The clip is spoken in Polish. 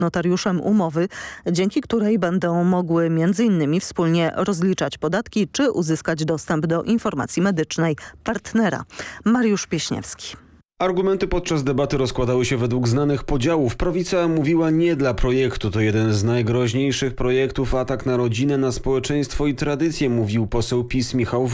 notariuszem umowy, dzięki której będą mogły m.in. wspólnie rozliczać podatki czy uzyskać dostęp do informacji medycznej partnera. Mariusz Pieśniewski. Argumenty podczas debaty rozkładały się według znanych podziałów. Prawica mówiła nie dla projektu. To jeden z najgroźniejszych projektów, atak na rodzinę, na społeczeństwo i tradycję, mówił poseł PiS Michał